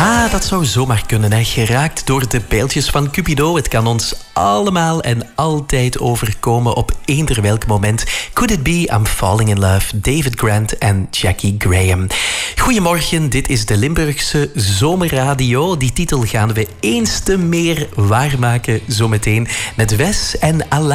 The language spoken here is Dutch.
Ah, dat zou zomaar kunnen, hè. Geraakt door de pijltjes van Cupido. Het kan ons allemaal en altijd overkomen op eender welk moment. Could it be I'm falling in love? David Grant en Jackie Graham. Goedemorgen, dit is de Limburgse Zomerradio. Die titel gaan we eens te meer waarmaken zometeen met Wes en Alain.